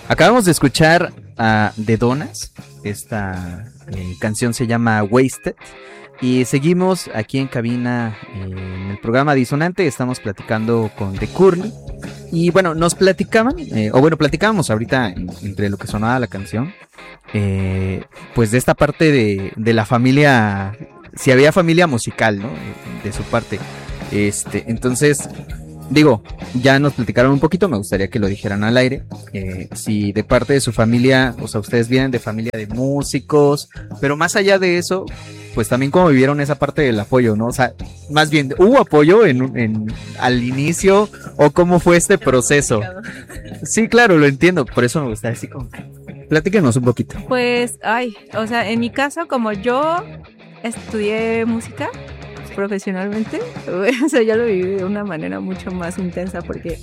Acabamos de escuchar a The Donas. Esta canción se llama Wasted. Y seguimos aquí en cabina en el programa Disonante. Estamos platicando con The Curly. Y bueno, nos platicaban, platicábamos ahorita entre lo que sonaba la canción. Pues de esta parte de la familia, si había familia musical, ¿no? De su parte. Entonces, digo, ya nos platicaron un poquito, me gustaría que lo dijeran al aire. Si de parte de su familia, o sea, ustedes vienen de familia de músicos, pero más allá de eso, pues también cómo vivieron esa parte del apoyo, ¿no? O sea, más bien, ¿hubo apoyo al inicio o cómo fue este proceso? Sí, claro, lo entiendo, por eso me gusta así como... Platíquenos un poquito. Pues, o sea, en mi caso, como yo estudié música profesionalmente, o sea, yo lo viví de una manera mucho más intensa porque,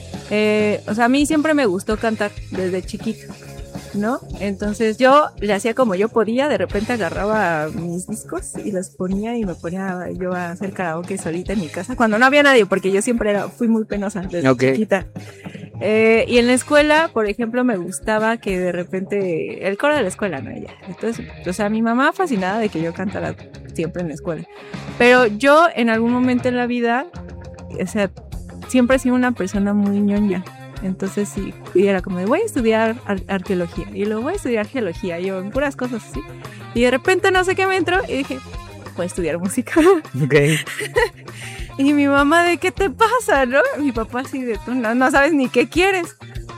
o sea, a mí siempre me gustó cantar desde chiquita, ¿no? Entonces yo le hacía como yo podía, de repente agarraba mis discos y los ponía y me ponía yo a hacer karaoke solita en mi casa, cuando no había nadie, porque yo siempre fui muy penosa desde chiquita. Y en la escuela, por ejemplo, me gustaba que de repente, el coro de la escuela, ¿no? Ella. Entonces, o sea, mi mamá fascinada de que yo cantara siempre en la escuela. Pero yo en algún momento en la vida, o sea, siempre he sido una persona muy ñoña. Entonces sí, y era como de voy a estudiar arqueología y luego voy a estudiar geología, y yo en puras cosas así. Y de repente no sé qué me entró y dije, voy a estudiar música. Okay. Y mi mamá, ¿de qué te pasa, no? Mi papá así de tú no sabes ni qué quieres.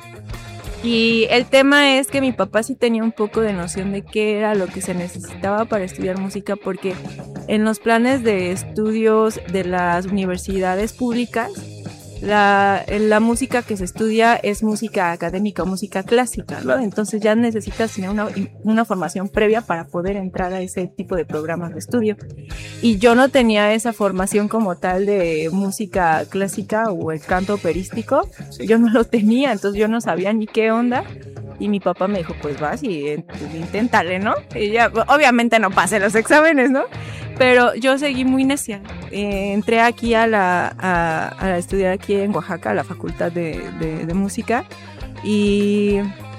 Y el tema es que mi papá sí tenía un poco de noción de qué era lo que se necesitaba para estudiar música, porque en los planes de estudios de las universidades públicas, la música que se estudia es música académica o música clásica, ¿no? Entonces ya necesitas tener una formación previa para poder entrar a ese tipo de programas de estudio. Y yo no tenía esa formación como tal de música clásica o el canto operístico, yo no lo tenía, entonces yo no sabía ni qué onda. Y mi papá me dijo, pues vas y inténtale, ¿no? Y ya, obviamente no pasé los exámenes, ¿no? Pero yo seguí muy necia. Entré aquí a estudiar aquí en Oaxaca, a la Facultad de Música. Y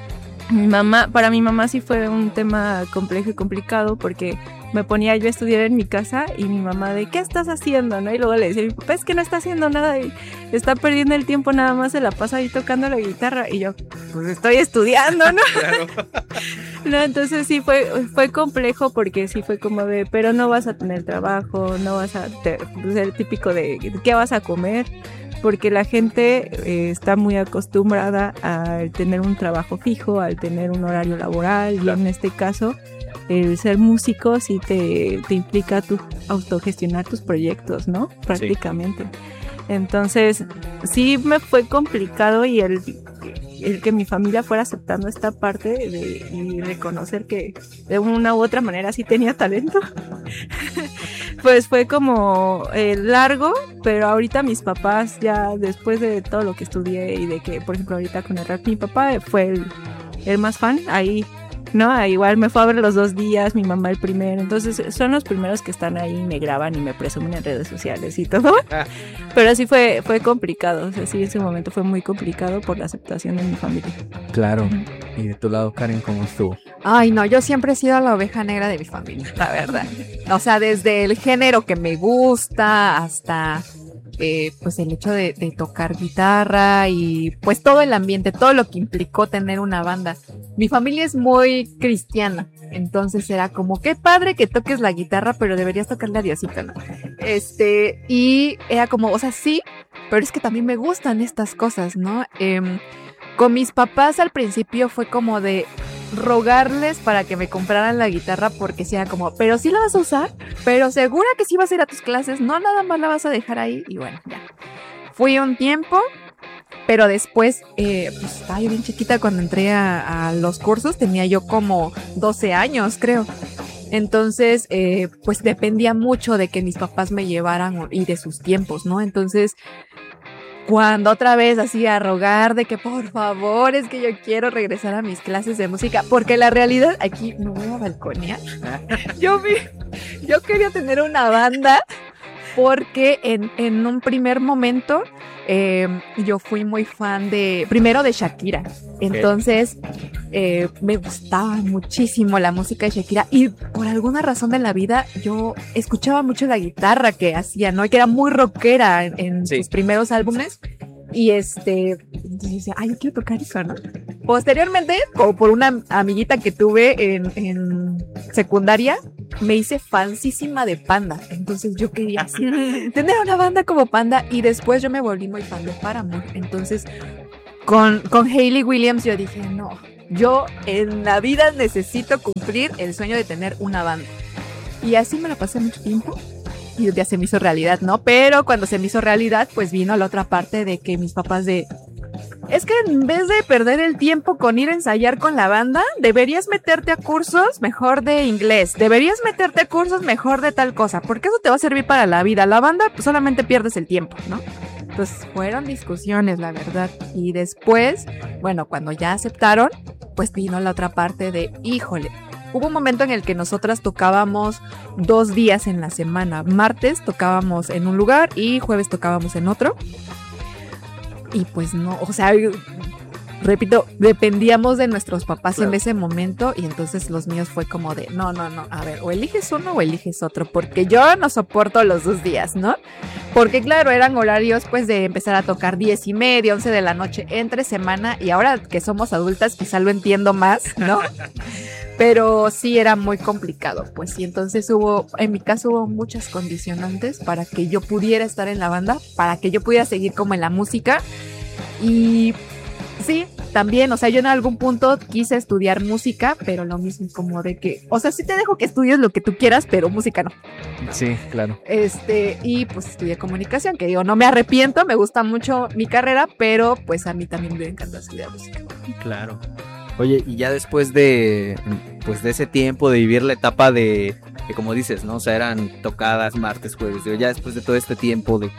para mi mamá sí fue un tema complejo y complicado porque me ponía yo a estudiar en mi casa y mi mamá de ¿qué estás haciendo? ¿No? Y luego le decía a mi papá, es que no está haciendo nada y está perdiendo el tiempo, nada más se la pasa ahí tocando la guitarra. Y yo, pues estoy estudiando, ¿no? Claro. No, entonces sí fue complejo porque sí fue como de, pero no vas a tener trabajo, no vas a ser típico de ¿qué vas a comer? Porque la gente está muy acostumbrada a tener un trabajo fijo, al tener un horario laboral, y en este caso el ser músico sí te implica autogestionar tus proyectos, ¿no? Prácticamente. Sí. Entonces, sí me fue complicado y el que mi familia fuera aceptando esta parte y reconocer que de una u otra manera sí tenía talento, pues fue como largo, pero ahorita mis papás ya después de todo lo que estudié y de que, por ejemplo, ahorita con el rap, mi papá fue el más fan ahí, ¿no? Igual me fue a ver los 2 días, mi mamá el primero, entonces son los primeros que están ahí y me graban y me presumen en redes sociales y todo, pero sí fue complicado, o sea, sí, ese momento fue muy complicado por la aceptación de mi familia. Claro. Y de tu lado, Karen, ¿cómo estuvo? Ay, no, yo siempre he sido la oveja negra de mi familia, la verdad. O sea, desde el género que me gusta hasta pues el hecho de tocar guitarra y pues todo el ambiente, todo lo que implicó tener una banda. Mi familia es muy cristiana, entonces era como, qué padre que toques la guitarra, pero deberías tocarle a Diosito, ¿no? Y era como, o sea, sí, pero es que también me gustan estas cosas, ¿no? Con mis papás al principio fue como de rogarles para que me compraran la guitarra porque sí era como, pero sí la vas a usar, pero segura que sí vas a ir a tus clases, no nada más la vas a dejar ahí. Y bueno, ya. Fui un tiempo, pero después, pues estaba yo bien chiquita cuando entré a los cursos, tenía yo como 12 años, creo. Entonces, pues dependía mucho de que mis papás me llevaran y de sus tiempos, ¿no? Entonces, cuando otra vez así a rogar de que por favor es que yo quiero regresar a mis clases de música, porque la realidad aquí no voy a balconear. Yo quería tener una banda porque en un primer momento yo fui muy fan primero de Shakira. Entonces, me gustaba muchísimo la música de Shakira y por alguna razón de la vida yo escuchaba mucho la guitarra que hacía, ¿no? Y que era muy rockera en sus primeros álbumes. Y entonces decía, ay, yo quiero tocar eso, ¿no? Posteriormente, como por una amiguita que tuve en secundaria, me hice fansísima de Panda. Entonces yo quería así, tener una banda como Panda. Y después yo me volví muy fan de Paramore. Entonces, con Hayley Williams yo dije, no, yo en la vida necesito cumplir el sueño de tener una banda. Y así me la pasé mucho tiempo. Y ya se me hizo realidad, ¿no? Pero cuando se me hizo realidad, pues vino la otra parte de que mis papás es que en vez de perder el tiempo con ir a ensayar con la banda, deberías meterte a cursos mejor de inglés, deberías meterte a cursos mejor de tal cosa, porque eso te va a servir para la vida. La banda, pues solamente pierdes el tiempo, ¿no? Entonces fueron discusiones, la verdad. Y después, bueno, cuando ya aceptaron, pues vino la otra parte de, híjole, hubo un momento en el que nosotras tocábamos 2 días en la semana. Martes tocábamos en un lugar y jueves tocábamos en otro. Y pues no, o sea, repito, dependíamos de nuestros papás en ese momento. Y entonces los míos fue como de, no, a ver, o eliges uno o eliges otro, porque yo no soporto los 2 días, ¿no? Porque claro, eran horarios pues de empezar a tocar 10:30, 11 de la noche entre semana. Y ahora que somos adultas quizá lo entiendo más, ¿no? Pero sí era muy complicado, pues, y entonces en mi caso hubo muchas condicionantes para que yo pudiera estar en la banda, para que yo pudiera seguir como en la música. Y sí, también, o sea, yo en algún punto quise estudiar música, pero lo mismo como de que, o sea, sí te dejo que estudies lo que tú quieras, pero música no. Sí, claro. Y pues estudié comunicación, que digo, no me arrepiento, me gusta mucho mi carrera, pero pues a mí también me encanta estudiar música. Claro. Oye, y ya después de ese tiempo de vivir la etapa de como dices, ¿no? O sea, eran tocadas martes, jueves. Digo, ya después de todo este tiempo de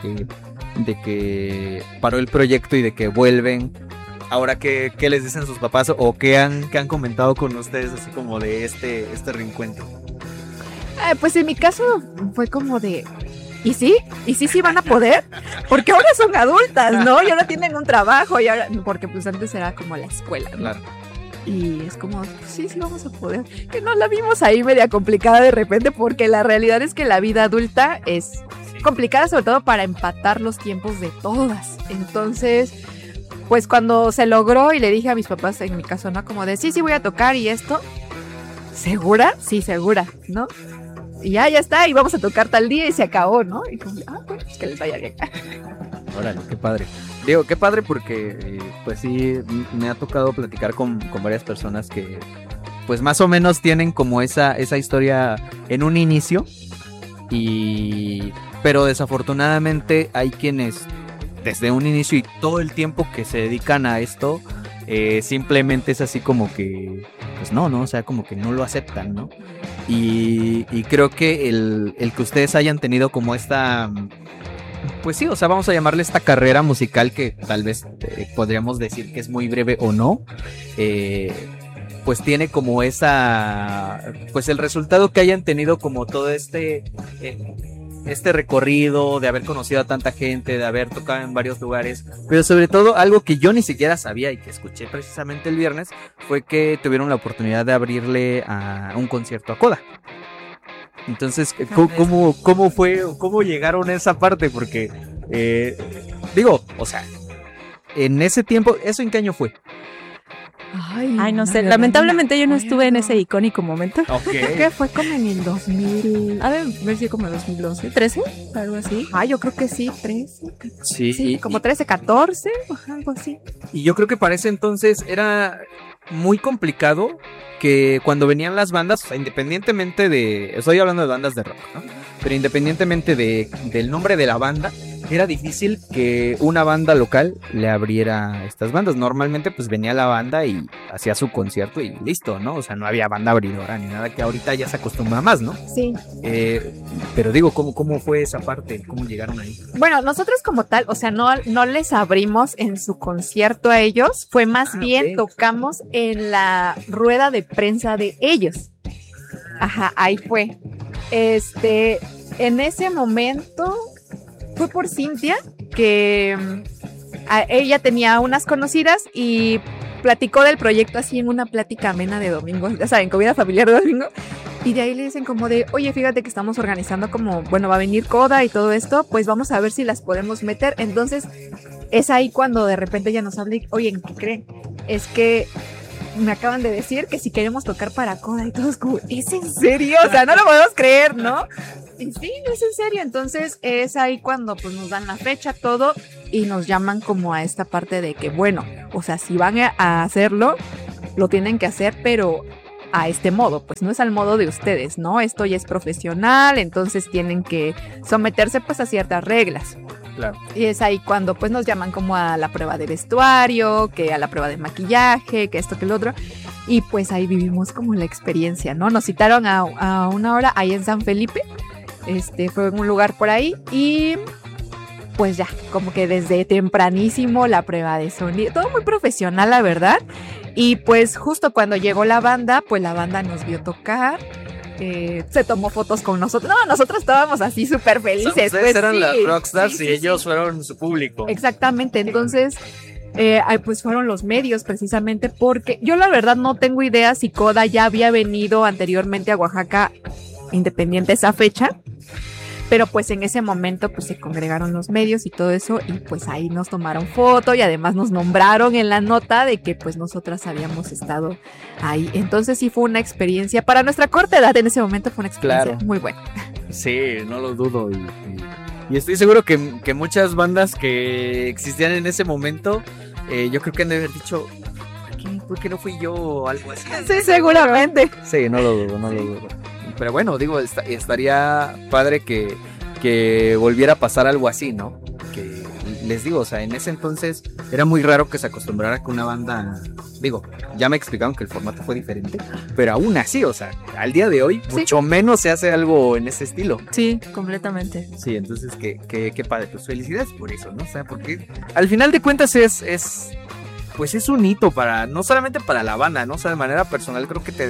que paró el proyecto y de que vuelven, ahora ¿qué les dicen sus papás o qué han comentado con ustedes así como de este reencuentro? Pues en mi caso fue como de, ¿y sí van a poder? Porque ahora son adultas, ¿no? Y ahora tienen un trabajo y ahora, porque pues antes era como la escuela, ¿no? Claro. Y es como, pues sí vamos a poder. Que no la vimos ahí media complicada de repente, porque la realidad es que la vida adulta es complicada, sobre todo para empatar los tiempos de todas. Entonces, pues cuando se logró y le dije a mis papás, en mi caso, ¿no? Como de, sí voy a tocar y esto. ¿Segura? Sí, segura, ¿no? Y ya está, y vamos a tocar tal día y se acabó, ¿no? Y como, pues que les vaya bien. Órale, qué padre. Digo, qué padre porque, pues sí, me ha tocado platicar con varias personas que, pues más o menos tienen como esa historia en un inicio. Pero desafortunadamente hay quienes, desde un inicio y todo el tiempo que se dedican a esto, simplemente es así como que, pues no, o sea, como que no lo aceptan, ¿no? Y creo que el que ustedes hayan tenido como esta... Pues sí, o sea, vamos a llamarle esta carrera musical que tal vez podríamos decir que es muy breve o no, pues tiene como pues el resultado que hayan tenido como todo este recorrido de haber conocido a tanta gente, de haber tocado en varios lugares, pero sobre todo algo que yo ni siquiera sabía y que escuché precisamente el viernes fue que tuvieron la oportunidad de abrirle a un concierto a Coda. Entonces, ¿cómo llegaron a esa parte? Porque, digo, o sea, en ese tiempo, ¿eso en qué año fue? Ay, no sé, lamentablemente yo no estuve en ese icónico momento. Creo que fue como en el 2000, a ver si como 2012, 13, algo así. Yo creo que sí, 13. Sí, como 13, 14, algo así. Y yo creo que para ese entonces era muy complicado que cuando venían las bandas, o sea, independientemente estoy hablando de bandas de rock, ¿no? Pero independientemente del nombre de la banda, era difícil que una banda local le abriera a estas bandas. Normalmente pues venía la banda y hacía su concierto y listo, ¿no? O sea, no había banda abridora ni nada, que ahorita ya se acostumbra más, ¿no? Sí. Pero digo, ¿cómo fue esa parte? ¿Cómo llegaron ahí? Bueno, nosotros como tal, o sea, no les abrimos en su concierto a ellos, fue más bien tocamos en la rueda de prensa de ellos. Ajá, ahí fue. En ese momento fue por Cintia, que ella tenía unas conocidas y platicó del proyecto así en una plática amena de domingo, ya saben, comida familiar de domingo. Y de ahí le dicen como de, oye, fíjate que estamos organizando como, bueno, va a venir Coda y todo esto, pues vamos a ver si las podemos meter. Entonces, es ahí cuando de repente ella nos habla y, oye, ¿qué creen? Es que me acaban de decir que si queremos tocar para Coda y todos como, ¿es en serio? O sea, no lo podemos creer, ¿no? Y sí, es en serio. Entonces, es ahí cuando pues nos dan la fecha, todo, y nos llaman como a esta parte de que, bueno, o sea, si van a hacerlo, lo tienen que hacer, pero a este modo, pues no es al modo de ustedes, ¿no? Esto ya es profesional, entonces tienen que someterse pues a ciertas reglas. Claro. Y es ahí cuando pues nos llaman como a la prueba de vestuario, que a la prueba de maquillaje, que esto, que el otro. Y pues ahí vivimos como la experiencia, ¿no? Nos citaron a una hora ahí en San Felipe. Fue en un lugar por ahí y pues ya, como que desde tempranísimo la prueba de sonido, todo muy profesional, la verdad. Y pues justo cuando llegó la banda, pues la banda nos vio tocar, se tomó fotos con nosotros. No, nosotros estábamos así súper felices. Ustedes pues, eran sí, las rockstars sí, y sí, ellos sí. fueron su público. Exactamente, entonces pues fueron los medios precisamente porque yo la verdad no tengo idea si Coda ya había venido anteriormente a Oaxaca independiente esa fecha. Pero pues en ese momento pues se congregaron los medios y todo eso y pues ahí nos tomaron foto y además nos nombraron en la nota de que pues nosotras habíamos estado ahí. Entonces sí fue una experiencia, para nuestra corta edad en ese momento fue una experiencia Claro. muy buena. Sí, no lo dudo. Y estoy seguro que muchas bandas que existían en ese momento, yo creo que han de haber dicho, ¿por qué no fui yo o algo así? Sí, seguramente. Sí, no lo dudo, no lo dudo. Pero bueno, digo, estaría padre que volviera a pasar algo así, ¿no? Que les digo, o sea, en ese entonces era muy raro que se acostumbrara que una banda, digo, ya me explicaron que el formato fue diferente, pero aún así, o sea, al día de hoy, Sí. mucho menos se hace algo en ese estilo. Sí, completamente. Sí, entonces, qué padre, pues felicidades por eso, ¿no? O sea, porque al final de cuentas pues es un hito para, no solamente para la banda, ¿no? O sea, de manera personal creo que te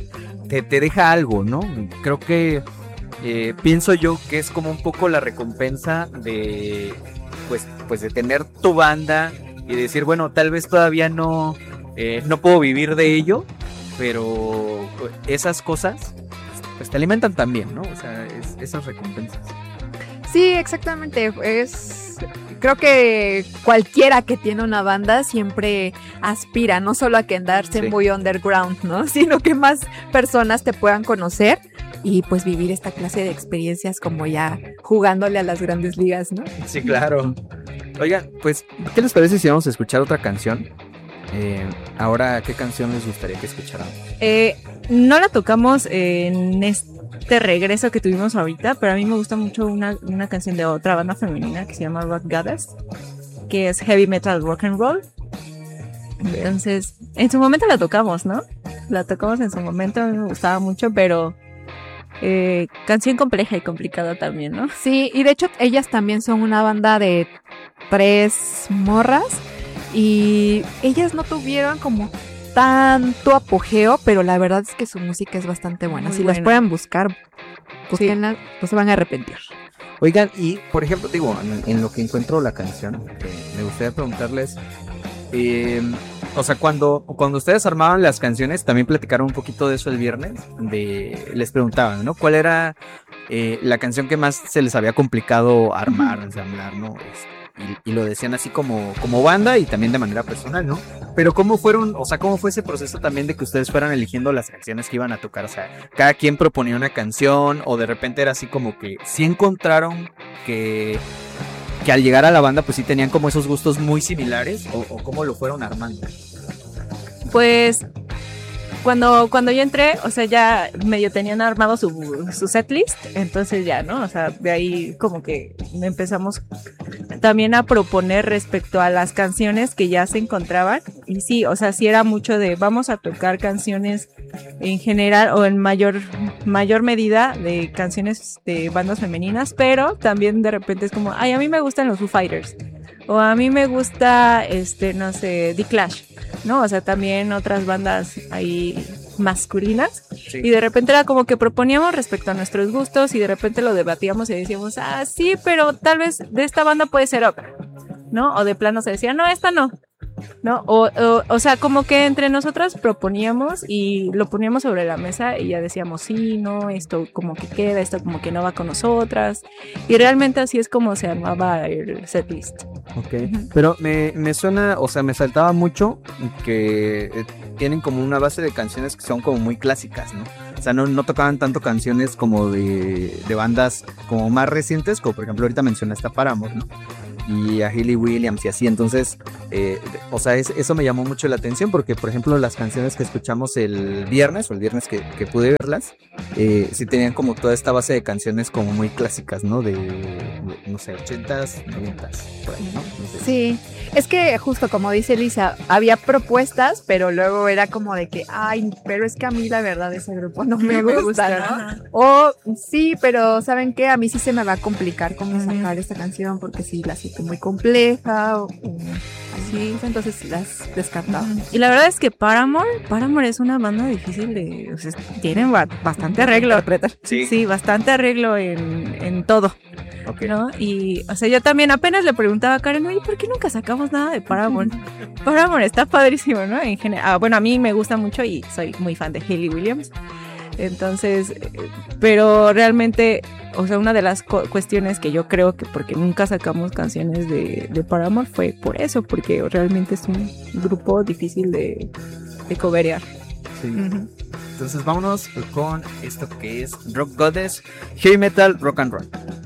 deja algo, ¿no? Creo que pienso yo que es como un poco la recompensa de, pues de tener tu banda y decir, bueno, tal vez todavía no puedo vivir de ello, pero esas cosas, pues te alimentan también, ¿no? O sea, esas recompensas. Sí, exactamente. Creo que cualquiera que tiene una banda siempre aspira no solo a quedarse Sí. muy underground, ¿no? Sino que más personas te puedan conocer y pues vivir esta clase de experiencias como ya jugándole a las grandes ligas, ¿no? Sí, claro. Oigan, pues, ¿qué les parece si vamos a escuchar otra canción? Ahora, ¿qué canción les gustaría que escucháramos? No la tocamos en este regreso que tuvimos ahorita, pero a mí me gusta mucho una canción de otra banda femenina que se llama Rock Goddess, que es heavy metal rock and roll. Entonces, en su momento la tocamos, ¿no? La tocamos en su momento, a mí me gustaba mucho, pero canción compleja y complicada también, ¿no? Sí, y de hecho ellas también son una banda de 3 morras y ellas no tuvieron como tanto apogeo, pero la verdad es que su música es bastante buena. Muy Si las buena. pueden buscar, búsquenla, no se van a arrepentir. Oigan, y por ejemplo, digo, en lo que encuentro la canción, me gustaría preguntarles, o sea, cuando ustedes armaban las canciones, también platicaron un poquito de eso el viernes, les preguntaban, ¿no? ¿Cuál era la canción que más se les había complicado armar, ensamblar, ¿no? Y lo decían así como banda y también de manera personal, ¿no? Pero ¿cómo fue ese proceso también de que ustedes fueran eligiendo las canciones que iban a tocar? O sea, cada quien proponía una canción o de repente era así como que sí encontraron que al llegar a la banda pues sí tenían como esos gustos muy similares o cómo lo fueron armando. Pues cuando yo entré, o sea, ya medio tenían armado su setlist, entonces ya, ¿no? O sea, de ahí como que empezamos también a proponer respecto a las canciones que ya se encontraban. Y sí, o sea, sí era mucho de vamos a tocar canciones en general o en mayor medida de canciones de bandas femeninas, pero también de repente es como, ay, a mí me gustan los Foo Fighters, o a mí me gusta, no sé, The Clash, ¿no? O sea, también otras bandas ahí masculinas. Sí. Y de repente era como que proponíamos respecto a nuestros gustos y de repente lo debatíamos y decíamos, ah, sí, pero tal vez de esta banda puede ser otra. ¿no? O de plano se decía, no, esta no, ¿no? O sea, como que entre nosotras proponíamos y lo poníamos sobre la mesa y ya decíamos, sí, no, esto como que queda, esto como que no va con nosotras. Y realmente así es como se armaba el setlist. Ok, pero me suena, o sea, me saltaba mucho que tienen como una base de canciones que son como muy clásicas, ¿no? O sea, no tocaban tanto canciones como de bandas como más recientes, como por ejemplo ahorita mencionaste a Paramore, ¿no? Y a Hayley Williams y así, entonces, o sea, eso me llamó mucho la atención porque, por ejemplo, las canciones que escuchamos el viernes que pude verlas, sí tenían como toda esta base de canciones como muy clásicas, ¿no? De no sé, 80s, 90s, por ahí, ¿no? No sé. Sí, es que justo como dice Lisa, había propuestas, pero luego era como de que, ay, pero es que a mí la verdad ese grupo no me gusta, ¿no? O sí, pero ¿saben qué? A mí sí se me va a complicar cómo sacar esta canción porque sí la siento muy compleja o así, entonces las descartaba. Y la verdad es que Paramore es una banda difícil de, o sea, tienen bastante arreglo, sí, bastante arreglo en todo. Okay. ¿No? Y, o sea, yo también apenas le preguntaba a Karen, oye, ¿por qué nunca sacamos nada de Paramore? Paramore está padrísimo, ¿no? En general, bueno, a mí me gusta mucho y soy muy fan de Hayley Williams. Entonces, pero realmente, o sea, una de las cuestiones que yo creo que porque nunca sacamos canciones de Paramore fue por eso, porque realmente es un grupo difícil de coverear. Sí. Entonces vámonos con esto que es Rock Goddess, Heavy Metal, Rock and Roll.